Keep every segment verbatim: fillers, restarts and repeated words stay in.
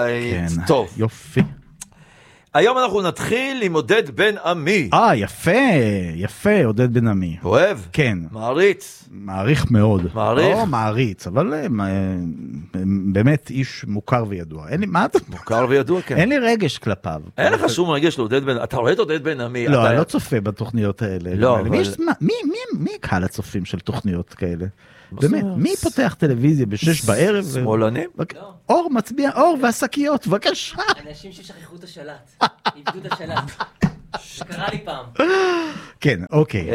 בית. כן. טוב. יופי. היום אנחנו נתחיל עם עודד בן עמי. אה, יפה, יפה, עודד בן עמי. אוהב? כן. מעריץ? מעריך מאוד. מעריך? לא מעריץ, אבל אה, באמת איש מוכר וידוע. אין לי, מה אתה? מוכר וידוע, כן. אין לי רגש כלפיו. אין לך שום רגש לעודד בן... אתה רואה את עודד בן עמי? לא, אתה... אני לא צופה בתוכניות האלה. לא, מי, אבל... יש, מה, מי, מי, מי קהל הצופים של תוכניות כאלה? באמת, מי פותח טלוויזיה בשש בערב? שמאלנים? אור מצביע, אור והשקיות, בבקשה. אנשים ששכחו את השלט, איבדו את השלט. זה קרה לי פעם. כן, אוקיי.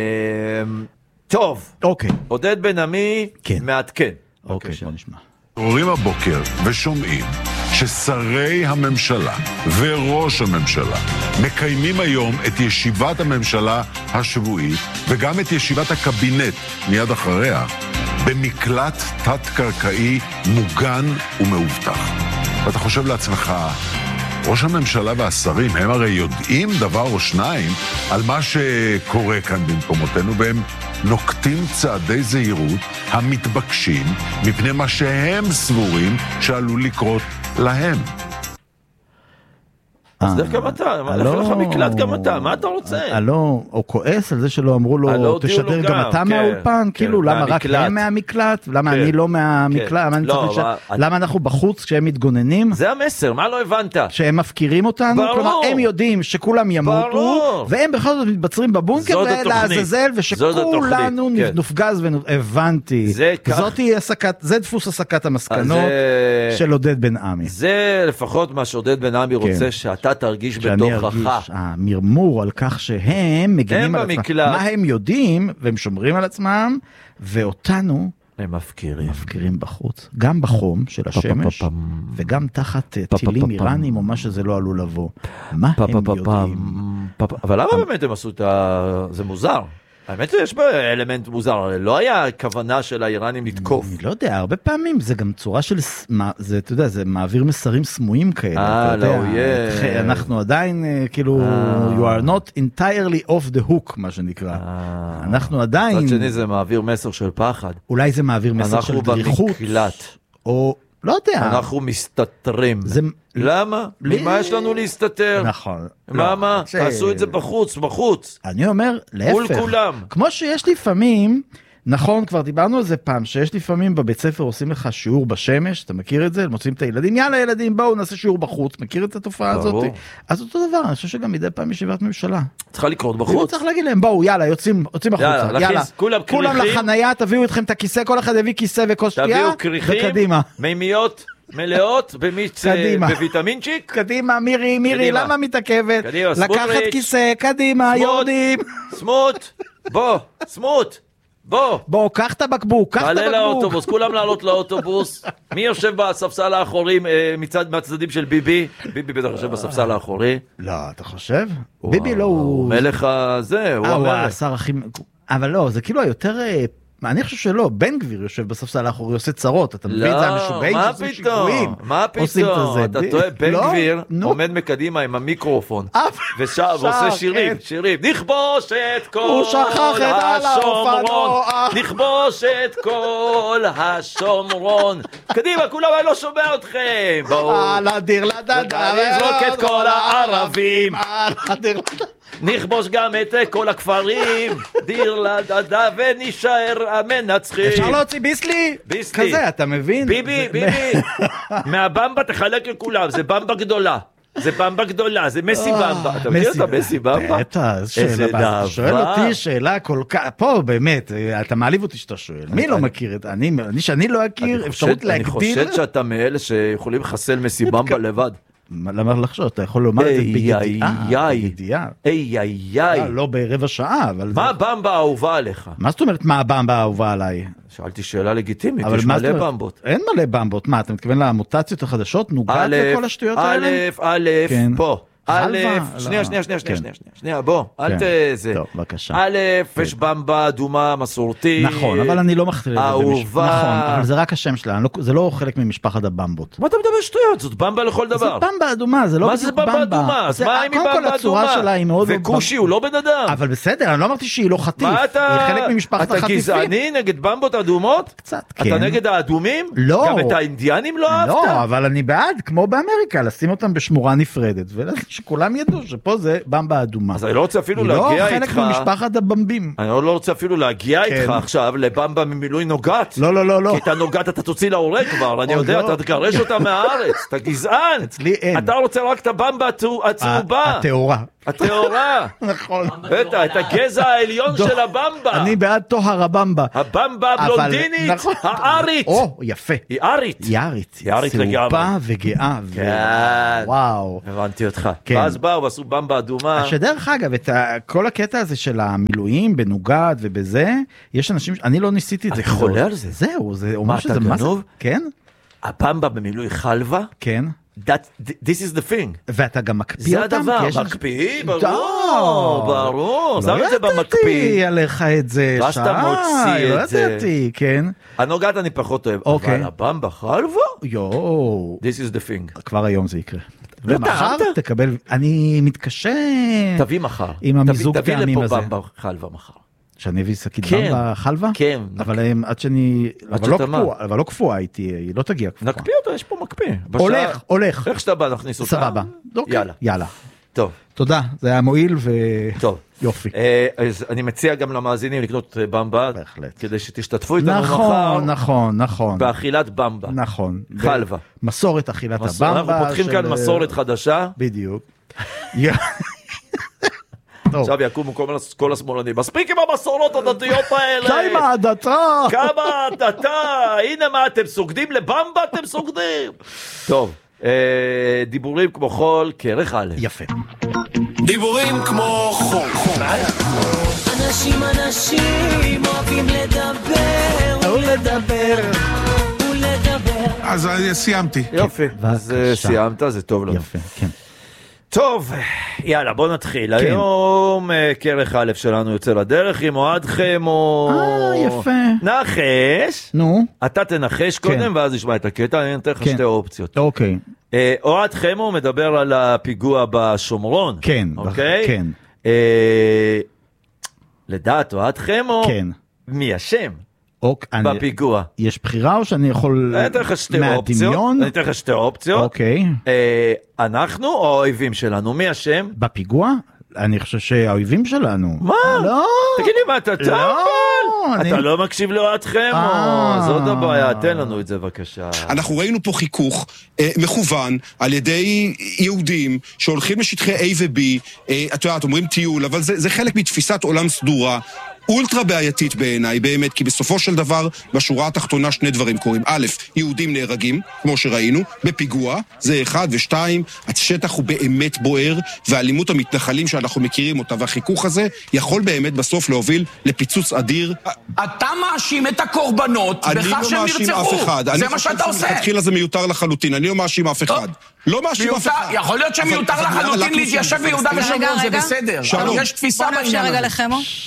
טוב, אוקיי. עודד בן עמי מעדכן. אוקיי, בוא נשמע. רואים הבוקר ושומעים ששרי הממשלה וראש הממשלה מקיימים היום את ישיבת הממשלה השבועית וגם את ישיבת הקבינט מיד אחריה במקלט תת-קרקעי מוגן ומאובטח. ואתה חושב לעצמך, ראש הממשלה והשרים הם הרי יודעים דבר או שניים על מה שקורה כאן במקומותינו, והם נוקטים צעדי זהירות המתבקשים מפני מה שהם סבורים שעלול לקרות להם. אז דרך גם אתה, נפל לך מקלט גם אתה, מה אתה רוצה? הלא, או כועס על זה שלא אמרו לו, תשדר גם אתה מהאולפן, כאילו למה רק הם מהמקלט, למה אני לא מהמקלט, למה אנחנו בחוץ כשהם מתגוננים? זה המסר, מה לא הבנת? שהם מפקירים אותנו, כלומר הם יודעים שכולם ימותו, והם בכל זאת מתבצרים בבונקר ולעזאזל, ושכולנו נופגז והבנתי. זה דפוס הסקת המסקנות של עודד בן עמי. זה לפחות מה שעודד בן עמי רוצה שאתה תרגיש בתוכך. המרמור על כך שהם מגנים על עצמם. מה הם יודעים, והם שומרים על עצמם, ואותנו הם מפקירים. מפקירים בחוץ. גם בחום של השמש, וגם תחת טילים איראנים, או מה שזה לא עלול לבוא. מה הם יודעים? אבל למה באמת הם עשו את ה... זה מוזר. האמת שיש בה אלמנט מוזר, לא היה כוונה של האיראנים לתקוף. אני לא יודע, הרבה פעמים זה גם צורה של, זה, אתה יודע, זה מעביר מסרים סמויים כאלה. אה, לא, יהיה. אנחנו עדיין, כאילו, you are not entirely off the hook, מה שנקרא. אנחנו עדיין... מצד שני זה מעביר מסר של פחד. אולי זה מעביר מסר של דריכות. אנחנו במקלט. או... לא יודע. אנחנו מסתתרים. זה... למה? לי... ממה יש לנו להסתתר? נכון. מה, מה? ש... תעשו את זה בחוץ, בחוץ. אני אומר, להפך. מול כולם. כמו שיש לפעמים, נכון, כבר דיברנו על זה פעם, שיש לפעמים בבית ספר עושים לך שיעור בשמש, אתה מכיר את זה? מוצאים את הילדים, יאללה ילדים, בואו נעשה שיעור בחוץ, מכיר את התופעה הזאת? אז אותו דבר, אני חושב שגם מדי פעם ישיבת ממשלה. צריכה לקרות בחוץ. צריך להגיד להם, בואו, יאללה, יוצאים החוצה, יאללה. כולם לחנייה, תביאו אתכם את הכיסא, כל אחד הביא כיסא וכוס שתייה, וקדימה. מימיות מלאות במיץ בוויטמינצ'יק. קדימה, מירי, מירי, למה מתעכבת? לקחת כיסא, קדימה, יורדים. סמוט, בוא, סמוט. בוא. בוא, קח את הבקבוק, קח את הבקבוק. תעלה לאוטובוס, כולם לעלות לאוטובוס. מי יושב בספסל האחורי מצד מהצדדים של ביבי? ביבי בטח יושב בספסל האחורי. לא, אתה חושב? ביבי לא הוא... מלך הזה, הוא המלך. אה, הוא השר הכי... אבל לא, זה כאילו היותר... אני חושב שלא, בן גביר יושב בספסל האחורי, עושה צרות, אתה מבין את זה המשוגעים שעושים שיגועים. מה פתאום? אתה טועה, בן גביר עומד מקדימה עם המיקרופון, ועושה שירים, שירים, נכבוש את כל השומרון, נכבוש את כל השומרון, קדימה, כולם, אני לא שומע אתכם, בואו, לדיר לדדה, נזרוק את כל הערבים, נכבוש גם את כל הכפרים, דיר לדדה ונשאר המנצחים. אפשר להוציא ביסלי? ביסלי. כזה, אתה מבין? ביבי, ביבי. מהבמבה תחלק לכולם, זה במבה גדולה. זה במבה גדולה, זה מסי במבה. אתה מבין אותה מסי במבה? איזה דבר. שואל אותי שאלה כל כך, פה באמת, אתה מעליב אותי שאתה שואל. מי לא מכיר את זה? אני שאני לא אכיר, אפשרות להגדיל. אני חושד שאתה מאלה שיכולים לחסל מסי במבה לבד. למה לחשוב? אתה יכול לומר את זה בידיעה. איי איי איי. לא ברבע שעה, אבל... מה הבמבה האהובה עליך? מה זאת אומרת מה הבמבה האהובה עליי? שאלתי שאלה לגיטימית, יש מלא במבות. אין מלא במבות, מה, אתה מתכוון למוטציות החדשות, נוגעת לכל השטויות האלה? א', א', פה. שנייה, שנייה, שנייה, שנייה, שנייה, בוא, אל תזה. טוב, בבקשה. א', יש במבה אדומה מסורתית. נכון, אבל אני לא מכתיב. אהובה. נכון, אבל זה רק השם שלה, זה לא חלק ממשפחת הבמבות. מה אתה מדבר שטויות? זאת במבה לכל דבר. זאת במבה אדומה, זה לא בדיוק במבה. מה זה במבה אדומה? אז מה אם היא במבה אדומה? וקושי הוא לא בן אדם. אבל בסדר, אני לא אמרתי שהיא לא חטיף. היא חלק ממשפחת החטיפים. אתה גזעני נגד במבות אדומות? קצת, כן. אתה נגד האדומים? לא. גם את האינדיאנים לא אהבת? לא, אבל אני בעד, כמו באמריקה, לשים אותם בשמורה נפרדת, ושכולם ידעו שפה זה במבה אדומה. אז אני לא רוצה אפילו להגיע איתך. היא לא חלק ממשפחת הבמבים. אני לא רוצה אפילו להגיע איתך עכשיו לבמבה ממילוי נוגת. לא, לא, לא, לא. כי את הנוגת אתה תוציא להורג כבר, אני יודע, אתה תגרש אותה מהארץ, אתה גזען. אצלי אין. אתה רוצה רק את הבמבה הצהובה. התאורה. התאורה. נכון. בטח, את הגזע העליון של הבמבה. אני בעד טוהר הבמבה. הבמבה הבלונדינית, הארית. או, יפה. היא ארית. היא ארית. היא ארית לגמרי. צהובה וגאה. כן. וואו. הבנתי אותך. ואז באו ועשו במבה אדומה. שדרך אגב, את כל הקטע הזה של המילואים בנוגד ובזה, יש אנשים, אני לא ניסיתי את זה. אני חולה על זה. זהו, זה מה, אתה גנוב? כן. הבמבה במילוי חלבה? כן. That, this is the thing. ואתה גם מקפיא אותם? זה הדבר, מקפיא, ברור, ברור. שם את זה במקפיא. לא ידעתי עליך את זה, שי. שאתה מוציא את זה. לא ידעתי, כן. הנוגעת אני פחות אוהב, אבל הבמבה חלבה? יואו. This is the thing. כבר היום זה יקרה. ומחר תקבל, אני מתקשה. תביא מחר. עם המיזוג טעמים הזה. תביא לפה במבה חלבה מחר. שאני אביא שקית במבה חלבה? כן. אבל עד שאני, אבל לא קפואה איתי, היא לא תגיע קפואה. נקפיא אותה, יש פה מקפיא. הולך, הולך. איך שאתה בא, נכניס אותה. סבבה. יאללה. יאללה. טוב. תודה, זה היה מועיל ו... טוב. יופי. אז אני מציע גם למאזינים לקנות במבה. בהחלט. כדי שתשתתפו איתנו מחר. נכון, נכון, נכון. באכילת במבה. נכון. חלבה. מסורת אכילת הבמבה. אנחנו פותחים כאן מסורת חדשה. בדיוק. עכשיו יקומו כל השמאלנים, מספיק עם המסורות הדתיות האלה. כמה הדתה. כמה הדתה. הנה מה, אתם סוגדים לבמבה, אתם סוגדים. טוב, דיבורים כמו חול, כרך א'. יפה. דיבורים כמו חול. אנשים אנשים אוהבים לדבר ולדבר ולדבר. אז סיימתי. יופי, אז סיימת, זה טוב לנו. יפה, כן. טוב, יאללה, בוא נתחיל. היום כרך א' שלנו יוצא לדרך עם אוהד חמו. אה, יפה. נחש. נו. אתה תנחש קודם ואז נשמע את הקטע, אני נתן לך שתי אופציות. אוקיי. אוהד חמו מדבר על הפיגוע בשומרון. כן, אוקיי? כן. לדעת אוהד חמו, מי השם? בפיגוע. יש בחירה או שאני יכול מהדמיון? אני אתן לך שתי אופציות. אוקיי. אנחנו או האויבים שלנו? מי השם? בפיגוע? אני חושב שהאויבים שלנו. מה? לא. תגיד לי מה, אתה טמבל? אתה לא מקשיב לאוהד חמו. זאת הבעיה, תן לנו את זה בבקשה. אנחנו ראינו פה חיכוך מכוון על ידי יהודים שהולכים לשטחי A ו-B, את יודעת, אומרים טיול, אבל זה חלק מתפיסת עולם סדורה. אולטרה בעייתית בעיניי, באמת, כי בסופו של דבר, בשורה התחתונה שני דברים קורים. א', יהודים נהרגים, כמו שראינו, בפיגוע, זה אחד, ושתיים, השטח הוא באמת בוער, והאלימות המתנחלים שאנחנו מכירים אותה, והחיכוך הזה, יכול באמת בסוף להוביל לפיצוץ אדיר. אתה מאשים את הקורבנות בכך שהם נרצחו. אני לא מאשים אף אחד. זה מה שאתה עושה. התחילה זה מיותר לחלוטין, אני לא מאשים אף אחד. לא מאשים אף אחד. יכול להיות שמיותר לחלוטין להתיישב ביהודה ושומרון, זה בסדר. יש תפיסה בעניין הזה.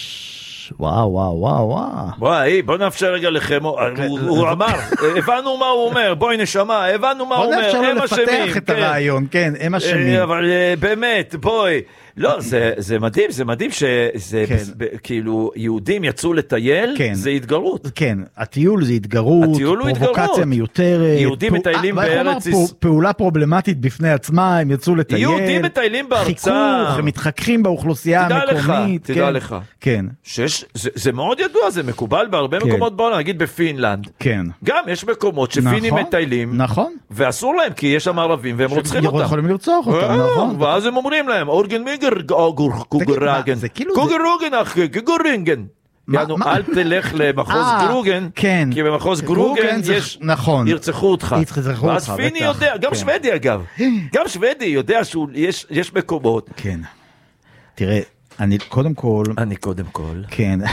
וואו, וואו, וואו, וואו. וואי, בוא נאפשר רגע לחמו, הוא אמר, הבנו מה הוא אומר, בואי נשמה, הבנו מה הוא אומר, הם אשמים. בוא נאפשר לו לפתח את הרעיון, כן, הם אשמים. אבל באמת, בואי, לא, זה מדהים, זה מדהים שזה, כאילו, יהודים יצאו לטייל, זה התגרות. כן, הטיול זה התגרות, פרובוקציה מיותרת. יהודים מטיילים בארץ ישראל. פעולה פרובלמטית בפני עצמה, הם יצאו לטייל. יהודים מטיילים בארצם. חיכוך, הם מתחקים באוכלוסייה המקומית. תדע לך, כן. זה מאוד ידוע, זה מקובל בהרבה מקומות בעולם, נגיד בפינלנד. כן. גם יש מקומות שפינים מטיילים. נכון. ואסור להם, כי יש שם ערבים והם רוצחים אותם. יכולים לרצוח אותם, נכון. ואז הם אומרים להם, אורגן מיגר קוגרגן. קוגרגן אחי, קוגרגן. יענו, אל תלך למחוז גרוגן, כי במחוז גרוגן יש, ירצחו אותך. ואז פיני יודע, גם שוודי אגב, גם שוודי יודע שיש מקומות. כן. תראה, אני קודם כל... אני קודם כל. כן.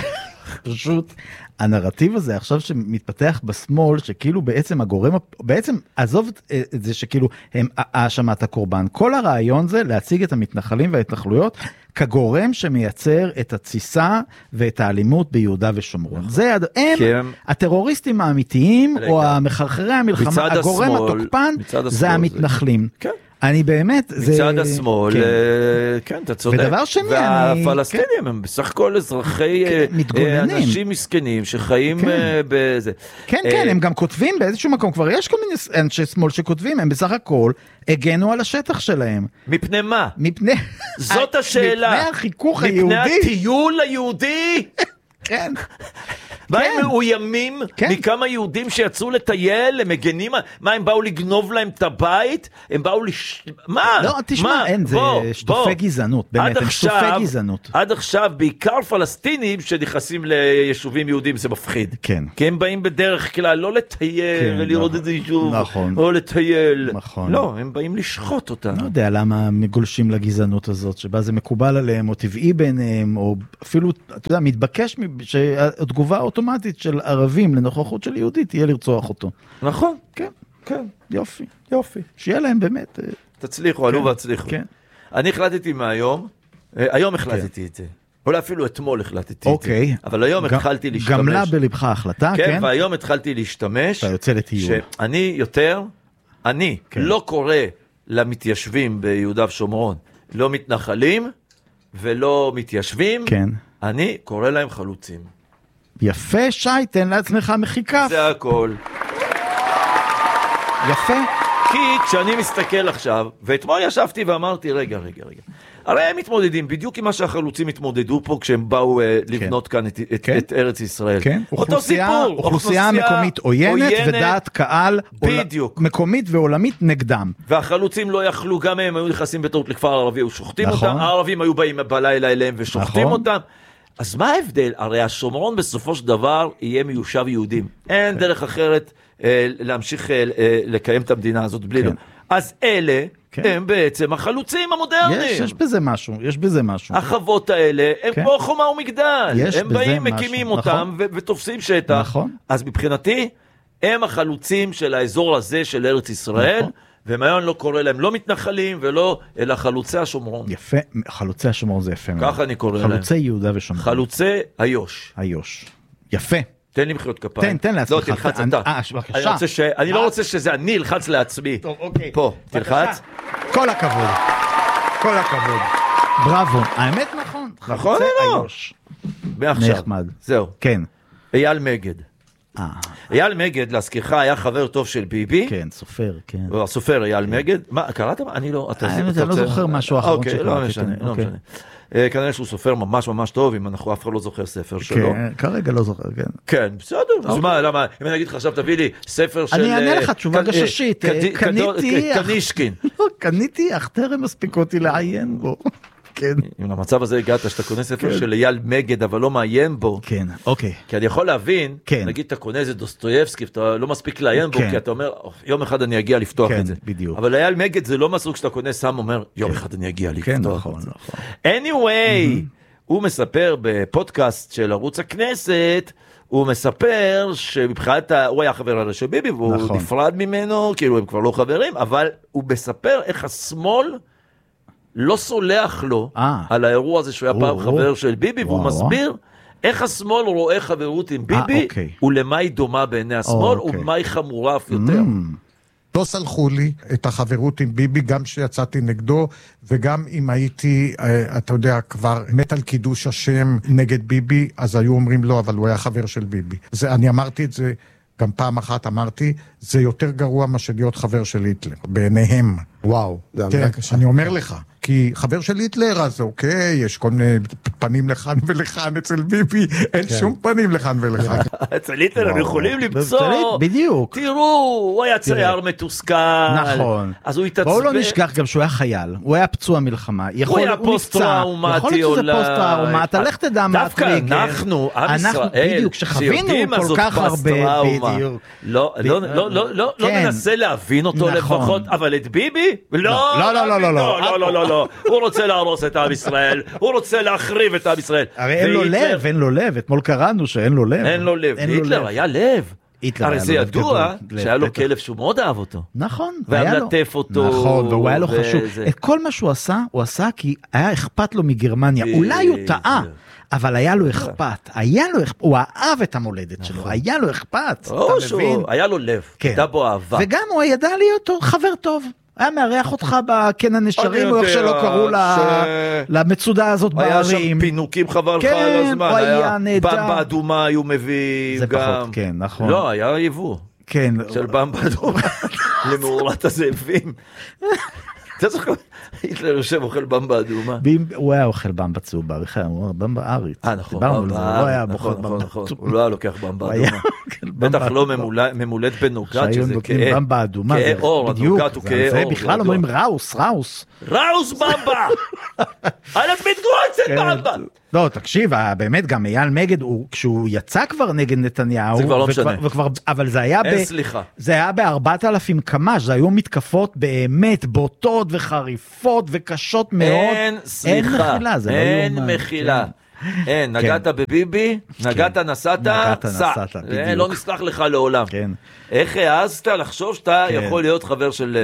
פשוט, הנרטיב הזה עכשיו שמתפתח בשמאל, שכאילו בעצם הגורם, בעצם עזוב את זה שכאילו הם האשמת הקורבן, כל הרעיון זה להציג את המתנחלים וההתנחלויות, כגורם שמייצר את התסיסה ואת האלימות ביהודה ושומרון. זה, הם, הטרוריסטים האמיתיים, או המחרחרי המלחמה, הגורם התוקפן, זה המתנחלים. כן. אני באמת, זה... מצד השמאל, כן, אתה צודק. ודבר שני, והפלסטינים הם בסך הכל אזרחי אנשים מסכנים שחיים בזה. כן, כן, הם גם כותבים באיזשהו מקום, כבר יש כל מיני אנשי שמאל שכותבים, הם בסך הכל הגנו על השטח שלהם. מפני מה? מפני... זאת השאלה. מפני החיכוך היהודי. מפני הטיול היהודי. כן. מה הם מאוימים מכמה יהודים שיצאו לטייל, הם מגנים, מה הם באו לגנוב להם את הבית? הם באו לש... מה? לא, תשמע, אין, זה שטופי גזענות, באמת, הם שטופי גזענות. עד עכשיו, בעיקר פלסטינים שנכנסים ליישובים יהודים, זה מפחיד. כן. כי הם באים בדרך כלל לא לטייל ולראות את זה יישוב, או לטייל. נכון. לא, הם באים לשחוט אותם. לא יודע למה מגולשים לגזענות הזאת, שבה זה מקובל עליהם, או טבעי ביניהם, או אפילו, אתה יודע, מתבקש שהתגובה אוטומטית של ערבים לנוכחות של יהודי תהיה לרצוח אותו. נכון. כן, כן, יופי, יופי. שיהיה להם באמת... תצליחו, עלו והצליחו. כן. אני החלטתי מהיום, היום החלטתי את זה. אולי אפילו אתמול החלטתי את זה. אוקיי. אבל היום התחלתי להשתמש. גם לה בלבך החלטה, כן? כן, והיום התחלתי להשתמש. אתה יוצא לטיול. שאני יותר, אני לא קורא למתיישבים ביהודה ושומרון, לא מתנחלים ולא מתיישבים. כן. אני קורא להם חלוצים. יפה, שי, תן לעצמך מחיקה. זה הכל. יפה. כי כשאני מסתכל עכשיו, ואתמול ישבתי ואמרתי, רגע, רגע, רגע. הרי הם מתמודדים, בדיוק עם מה שהחלוצים התמודדו פה, כשהם באו uh, לבנות כאן את, את, את ארץ ישראל. כן, אותו סיפור. אוכלוסייה מקומית עוינת, ודעת קהל בדיוק. מקומית ועולמית נגדם. והחלוצים לא יכלו, גם הם היו נכנסים בטעות לכפר ערבי, היו שוחטים אותם, הערבים היו באים בלילה אליהם ושוחטים אותם. אז מה ההבדל? הרי השומרון בסופו של דבר יהיה מיושב יהודים. אין דרך אחרת להמשיך לקיים את המדינה הזאת בלי לא. אז אלה הם בעצם החלוצים המודרניים. יש, יש בזה משהו, יש בזה משהו. החוות האלה הם כמו חומה ומגדל. הם באים, מקימים אותם ותופסים שטח. אז מבחינתי, הם החלוצים של האזור הזה של ארץ ישראל, ומהיום לא קורא להם לא מתנחלים ולא, אלא חלוצי השומרון. יפה, חלוצי השומרון זה יפה. ככה אני קורא להם. חלוצי יהודה ושומרון. חלוצי איו"ש. איו"ש. יפה. תן לי מחיאות כפיים. תן, תן לעצמך. לא, תלחץ אתה. אה, בבקשה. אני לא רוצה שזה אני אלחץ לעצמי. טוב, אוקיי. פה, תלחץ. כל הכבוד. כל הכבוד. בראבו. האמת נכון. נכון, לא. מעכשיו. נחמד. זהו. כן. אייל מגד. אייל מגד, להזכירך, היה חבר טוב של ביבי. כן, סופר, כן. הסופר אייל מגד. מה, קראת? אני לא... אני לא זוכר משהו אחרון שקראתי. לא משנה, לא משנה. כנראה שהוא סופר ממש ממש טוב, אם אנחנו אף אחד לא זוכר ספר שלו. כן, כרגע לא זוכר, כן. כן, בסדר. אז מה, למה, אם אני אגיד לך עכשיו, תביא לי ספר של... אני אענה לך תשובה גששית. קניתי... קנישקין. קניתי, אך טרם מספיק אותי לעיין בו. כן. אם למצב הזה הגעת, שאתה קונה ספר של אייל מגד, אבל לא מעיין בו. כן, אוקיי. כי אני יכול להבין, נגיד אתה קונה איזה דוסטויבסקי, ואתה לא מספיק לעיין בו, כי אתה אומר, יום אחד אני אגיע לפתוח את זה. בדיוק. אבל אייל מגד זה לא מסוג שאתה קונה סם, אומר, יום אחד אני אגיע לפתוח את זה. anyway, הוא מספר בפודקאסט של ערוץ הכנסת, הוא מספר שמבחינת, הוא היה חבר הרי של ביבי, והוא נפרד ממנו, כאילו הם כבר לא חברים, אבל הוא מספר איך השמאל לא סולח לו על האירוע הזה שהוא היה פעם חבר של ביבי, והוא מסביר איך השמאל רואה חברות עם ביבי, ולמה היא דומה בעיני השמאל, ומה היא חמורה אף יותר. לא סלחו לי את החברות עם ביבי, גם שיצאתי נגדו, וגם אם הייתי, אתה יודע, כבר מת על קידוש השם נגד ביבי, אז היו אומרים לא, אבל הוא היה חבר של ביבי. זה, אני אמרתי את זה, גם פעם אחת אמרתי, זה יותר גרוע מה של להיות חבר של היטלר, בעיניהם. וואו, זה אמירה קשה. אני אומר לך, כי חבר של היטלר, אז אוקיי, יש כל מיני פנים לכאן ולכאן, אצל ביבי אין שום פנים לכאן ולכאן. אצל היטלר הם יכולים למצוא, בדיוק. תראו, הוא היה צייר מתוסכל. נכון. אז הוא התעצבן. בואו לא נשכח גם שהוא היה חייל, הוא היה פצוע מלחמה. הוא היה פוסט-טראומטי. יכול להיות שזה פוסט-טראומה, אתה לך תדע מה דווקא אנחנו, עם ישראל, בדיוק, שחווינו כל כך הרבה, בדיוק. לא ננסה להבין אותו לפחות, אבל את ביבי? לא, לא, לא, לא, לא, לא, לא, לא, שלו, הוא רוצה להרוס את עם ישראל, הוא רוצה להחריב את עם ישראל. הרי אין לו לב, אין לו לב, אתמול קראנו שאין לו לב. אין לו לב, היטלר היה לב. הרי זה ידוע שהיה לו כלב שהוא מאוד אהב אותו. נכון. והיה מלטף אותו. נכון, והוא היה לו חשוב. את כל מה שהוא עשה, הוא עשה כי היה אכפת לו מגרמניה. אולי הוא טעה, אבל היה לו אכפת. היה לו אכפת, הוא אהב את המולדת שלו, היה לו אכפת. אתה מבין? היה לו לב, הייתה בו אהבה. וגם הוא ידע להיות חבר טוב. היה מארח אותך בקן הנשרים, או איך שלא קראו למצודה הזאת בערים. היה שם פינוקים חבל לך על הזמן. היה נהדר. במבה אדומה היו מביא זה גם. פחות, כן, נכון. לא, היה יבוא. כן. של במבה אדומה. למאורת הזאבים. אתה זוכר? היטלר יושב אוכל במבה אדומה. הוא היה אוכל במבה צהובה, במבה ארית. אה, נכון. הוא לא היה לוקח במבה אדומה. בטח לא ממולד בנוגת, שזה כאה אור, הנוגת הוא כאה אור. זה בכלל אומרים ראוס, ראוס. ראוס במבה! אלף מתגועצת במבה! לא, תקשיב, באמת גם אייל מגד, כשהוא יצא כבר נגד נתניהו, זה כבר לא משנה. אבל זה היה אין סליחה. זה היה ב-ארבעת אלפים קמ"ש, זה היו מתקפות באמת בוטות וחריפות וקשות מאוד. אין סליחה, אין מחילה. אין, נגעת בביבי, נגעת נסעת, סע. לא נסלח לך לעולם. איך העזת לחשוב שאתה יכול להיות חבר של...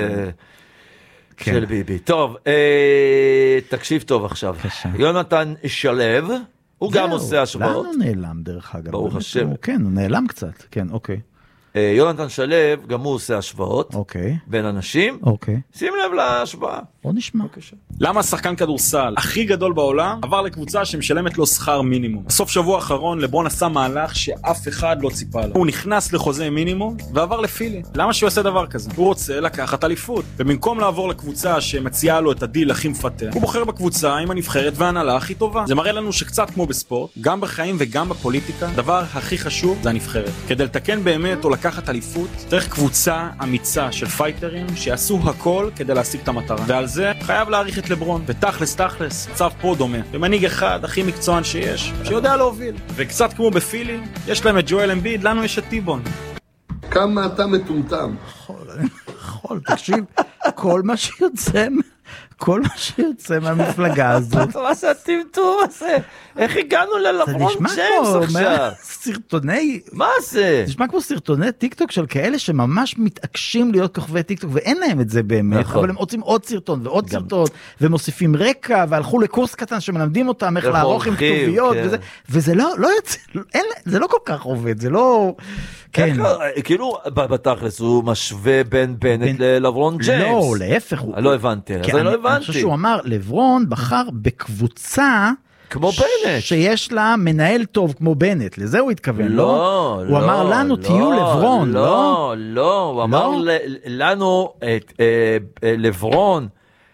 של ביבי. טוב, תקשיב טוב עכשיו. יונתן שלו, הוא גם עושה השוואות. לאן הוא נעלם דרך אגב? ברוך השם. כן, הוא נעלם קצת. כן, אוקיי. יונתן שלו, גם הוא עושה השוואות. אוקיי. בין אנשים. אוקיי. שים לב להשוואה. בוא נשמע. למה השחקן כדורסל הכי גדול בעולם עבר לקבוצה שמשלמת לו שכר מינימום? בסוף שבוע האחרון לברון עשה מהלך שאף אחד לא ציפה לו. הוא נכנס לחוזה מינימום ועבר לפילי. למה שהוא יעשה דבר כזה? הוא רוצה לקחת אליפות. ובמקום לעבור לקבוצה שמציעה לו את הדיל הכי מפתה, הוא בוחר בקבוצה עם הנבחרת וההנהלה הכי טובה. זה מראה לנו שקצת כמו בספורט, גם בחיים וגם בפוליטיקה, הדבר הכי חשוב זה הנבחרת. כדי לתקן באמת או לקחת אליפות, צריך קבוצה אמיצה של פייטרים שיעשו הכל כדי להשיג את המטרה. ועל זה חייב להעריך את לברון, ותכלס תכלס, צו פה דומה. ומנהיג אחד, הכי מקצוען שיש, שיודע להוביל. וקצת כמו בפילי, יש להם את ג'ואל אמביד, לנו יש את טיבון. כמה אתה מטומטם. חול, תקשיב, כל מה שיוצא, כל מה שיוצא מהמפלגה הזאת. מה זה הטמטום הזה? איך הגענו ללברון ג'יימס עכשיו? סרטוני... מה זה? זה נשמע כמו סרטוני טיקטוק של כאלה שממש מתעקשים להיות כוכבי טיקטוק, ואין להם את זה באמת, אבל הם רוצים עוד סרטון ועוד סרטון, ומוסיפים רקע, והלכו לקורס קטן שמלמדים אותם איך לערוך עם כתוביות, וזה לא יוצא, זה לא כל כך עובד, זה לא... כן. כאילו, בתכלס הוא משווה בין בנט ללברון ג'יימס. לא, להפך. לא הבנתי, אז אני לא הבנתי. אני חושב שהוא אמר, לברון בחר בקבוצה... כמו בנט. שיש לה מנהל טוב כמו בנט, לזה הוא התכוון, לא? לא, הוא אמר לנו, תהיו לברון, לא? לא, לא, הוא אמר לנו, לברון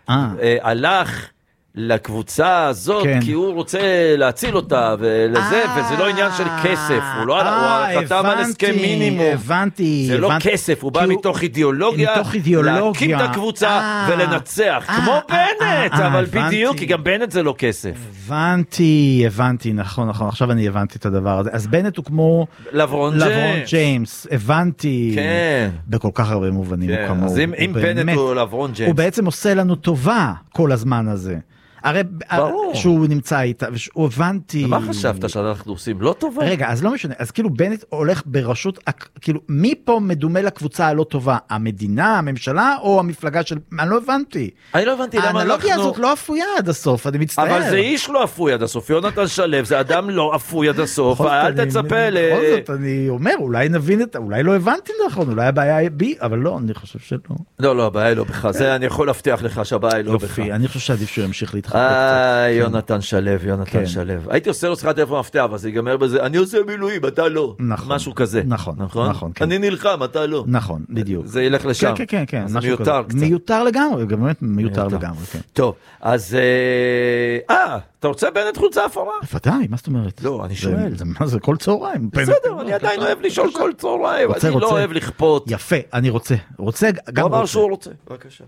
הלך לקבוצה הזאת, כי הוא רוצה להציל אותה, ולזה, וזה לא עניין של כסף, הוא לא חתם על הסכם מינימום, הבנתי, זה לא כסף, הוא בא מתוך אידיאולוגיה, להקים את הקבוצה ולנצח, כמו בנט, אבל בדיוק, כי גם בנט זה לא כסף. הבנתי, הבנתי, נכון, נכון, עכשיו אני הבנתי את הדבר הזה, אז בנט הוא כמו לברון ג'יימס, הבנתי, בכל כך הרבה מובנים, אז אם בנט הוא לברון ג'יימס, הוא בעצם עושה לנו טובה כל הזמן הזה. הרי שהוא נמצא איתה, הוא הבנתי... מה חשבת שאנחנו עושים? לא טובה? רגע, אז לא משנה, אז כאילו בנט הולך בראשות, כאילו מי פה מדומה לקבוצה הלא טובה? המדינה, הממשלה או המפלגה של... אני לא הבנתי. אני לא הבנתי למה אנחנו... האנלוגיה הזאת לא אפויה עד הסוף, אני מצטער. אבל זה איש לא אפוי עד הסוף, יונתן שלו, זה אדם לא אפוי עד הסוף, אל תצפה ל... בכל זאת, אני אומר, אולי נבין את... אולי לא הבנתי נכון, אולי הבעיה היא בי, אבל לא, אני חושב שלא. לא, לא, הבעיה היא לא בך, זה אני יכול להבטיח לך שהבעיה היא לא בך. אני חושב שעדיף שהוא ימשיך להתחבק. אה, יונתן שלו, יונתן שלו. הייתי עושה לו שיחת טלפון מפתיע, אבל זה ייגמר בזה, אני עושה מילואים, אתה לא. משהו כזה. נכון, נכון. אני נלחם, אתה לא. נכון, בדיוק. זה ילך לשם. כן, כן, כן. זה מיותר קצת. מיותר לגמרי, באמת מיותר לגמרי, כן. טוב, אז... אה, אתה רוצה בנט חולצה אפורה? בוודאי, מה זאת אומרת? לא, אני שואל. מה זה, כל צהריים? בסדר, אני עדיין אוהב לשאול כל צהריים, אני לא אוהב לכפות. יפה, אני רוצה. רוצה, גם רוצה. אמר שהוא רוצה, בבקשה.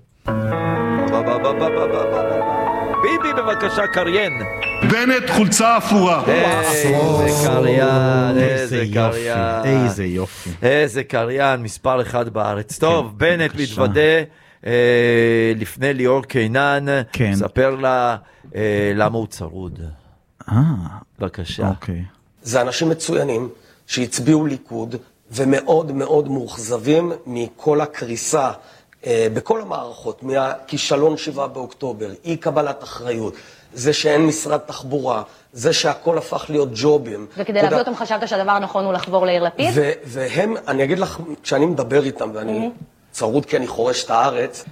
ביבי בבקשה קריין. בנט חולצה אפורה. איזה קריין, איזה קריין. איזה יופי. איזה קריין, מספר אחד בארץ. טוב, בנט מתוודה לפני ליאור קינן, ספר לה למה הוא צרוד. אה. בבקשה. אוקיי. זה אנשים מצוינים שהצביעו ליכוד, ומאוד מאוד מאוכזבים מכל הקריסה בכל המערכות, מהכישלון שבעה באוקטובר, אי קבלת אחריות, זה שאין משרד תחבורה, זה שהכל הפך להיות ג'ובים. וכדי להביא אותם חשבת שהדבר הנכון הוא לחבור לעיר לפיד? והם, אני אגיד לך, כשאני מדבר איתם ואני צרוד כי אני חורש את הארץ,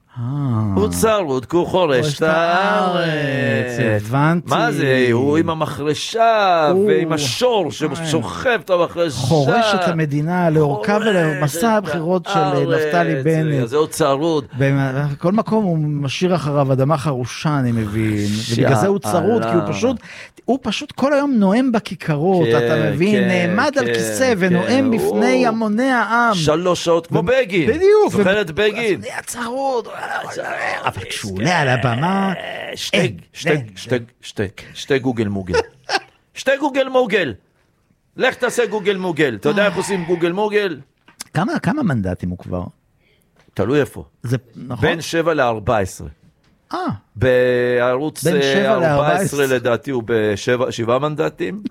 הוא צרוד, כי הוא חורש את הארץ. הבנתי. מה זה? הוא עם המחרשה ועם השור ששוכב את המחרשה. חורש את המדינה לאורכה ולמסע הבחירות של נפתלי בנט. זהו צרוד. בכל מקום הוא משאיר אחריו אדמה חרושה, אני מבין. ובגלל זה הוא צרוד, כי הוא פשוט, הוא פשוט כל היום נואם בכיכרות, אתה מבין? נעמד על כיסא ונואם בפני המוני העם. שלוש שעות כמו בגין. בדיוק. זוכרת בגין. זה היה צרוד. אבל כשהוא עולה על הבמה, שטג, שטג, שטג, שטג, שטג גוגל מוגל. שטג גוגל מוגל. לך תעשה גוגל מוגל. אתה יודע איך עושים גוגל מוגל? כמה, כמה מנדטים הוא כבר? תלוי איפה. זה נכון? בין שבע לארבע עשרה. אה. בערוץ ארבע עשרה לדעתי הוא בשבעה מנדטים.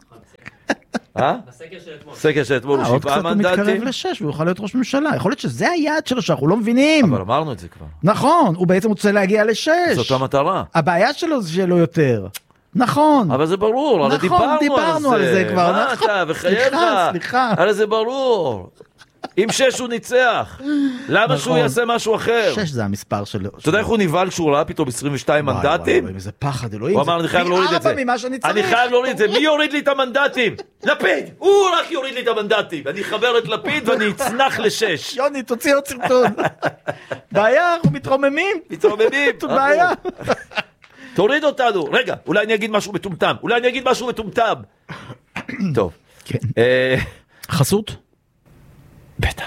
אה? בסקר של אתמול. סקר של אתמול הוא שבעה מנדטים. עוד קצת הוא מתקרב לשש והוא יכול להיות ראש ממשלה. יכול להיות שזה היעד שלו שאנחנו לא מבינים. אבל אמרנו את זה כבר. נכון, הוא בעצם רוצה להגיע לשש. זאת המטרה. הבעיה שלו זה שלא יותר. נכון. אבל זה ברור, הרי דיברנו על זה כבר. מה אתה, וחייך. סליחה, סליחה. הרי זה ברור. עם שש הוא ניצח. למה שהוא יעשה משהו אחר? שש זה המספר שלו. אתה יודע איך הוא נבהל כשהוא ראה פתאום עשרים ושתיים מנדטים? איזה פחד אלוהים. הוא אמר, אני חייב להוריד את זה. אני חייב להוריד את זה. מי יוריד לי את המנדטים? לפיד! הוא רק יוריד לי את המנדטים. אני אחבר את לפיד ואני אצנח לשש. יוני, תוציא עוד סרטון. בעיה, אנחנו מתרוממים. מתרוממים. בעיה. תוריד אותנו. רגע, אולי אני אגיד משהו מטומטם. אולי אני אגיד משהו מטומטם. טוב. חסות? בטח.